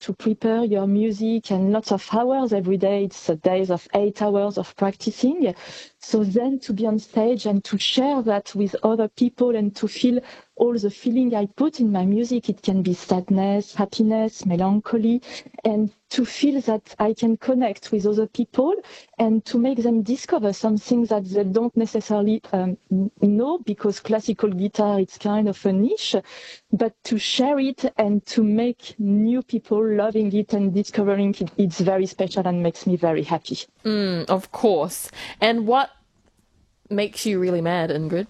to prepare your music and lots of hours every day. It's days of 8 hours of practicing. So then to be on stage and to share that with other people and to feel all the feeling I put in my music, it can be sadness, happiness, melancholy, and to feel that I can connect with other people and to make them discover something that they don't necessarily know, because classical guitar, it's kind of a niche, but to share it and to make new people loving it and discovering it, it's very special and makes me very happy. Of course. And what makes you really mad, Ingrid?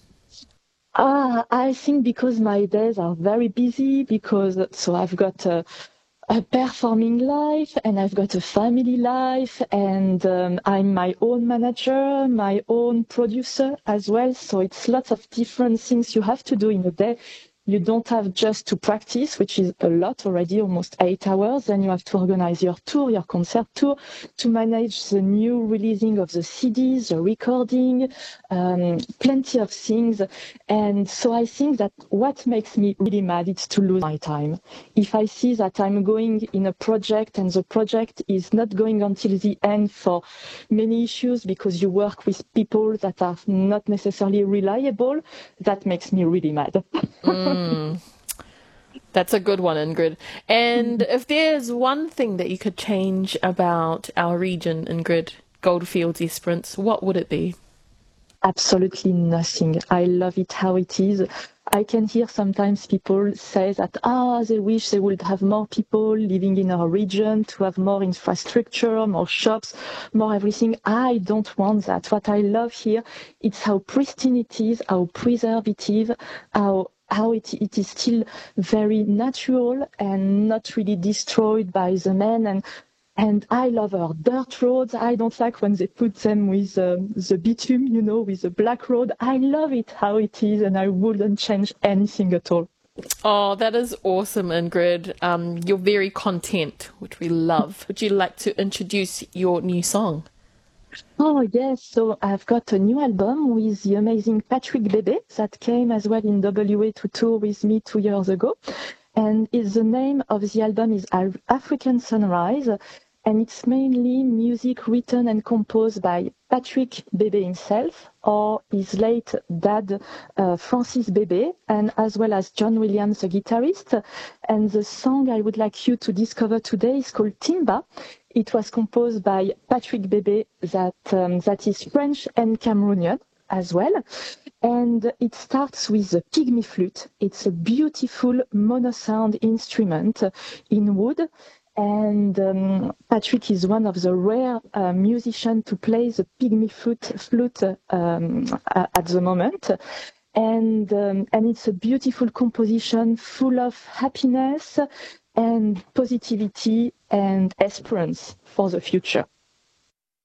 I think because my days are very busy, because so I've got a performing life and I've got a family life, and I'm my own manager, my own producer as well. So it's lots of different things you have to do in a day. You don't have just to practice, which is a lot already, almost 8 hours. Then you have to organize your tour, your concert tour, to manage the new releasing of the CDs, the recording, plenty of things. And so I think that what makes me really mad is to lose my time. If I see that I'm going in a project and the project is not going until the end for many issues because you work with people that are not necessarily reliable, that makes me really mad. That's a good one, Ingrid. And if there's one thing that you could change about our region, Ingrid, Goldfields, Esperance, what would it be? Absolutely nothing. I love it how it is. I can hear sometimes people say that, they wish they would have more people living in our region, to have more infrastructure, more shops, more everything. I don't want that. What I love here, it's how pristine it is, how preservative, how it is still very natural and not really destroyed by the men. And I love our dirt roads. I don't like when they put them with the bitumen, with the black road. I love it how it is, and I wouldn't change anything at all. Oh, that is awesome, Ingrid. You're very content, which we love. Would you like to introduce your new song? Oh, yes. So I've got a new album with the amazing Patrick Bebe that came as well in WA to tour with me 2 years ago. And the name of the album is African Sunrise. And it's mainly music written and composed by Patrick Bebe himself, or his late dad, Francis Bebe, and as well as John Williams, the guitarist. And the song I would like you to discover today is called Timba. It was composed by Patrick Bebe, that is French and Cameroonian as well. And it starts with the pygmy flute. It's a beautiful monosound instrument in wood. And Patrick is one of the rare musicians to play the pygmy flute at the moment. And it's a beautiful composition full of happiness and positivity and esperance for the future.